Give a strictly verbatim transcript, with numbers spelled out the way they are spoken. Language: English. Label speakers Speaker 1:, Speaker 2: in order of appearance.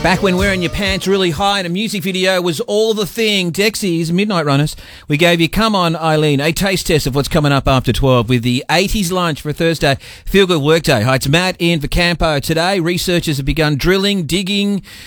Speaker 1: Back when wearing your pants really high and a music video was all the thing, Dexys, Midnight Runners, we gave you Come On Eileen, a taste test of what's coming up after twelve with the eighties lunch for a Thursday Feel Good Workday. Hi, it's Matt in for Campo today. Researchers have begun drilling, digging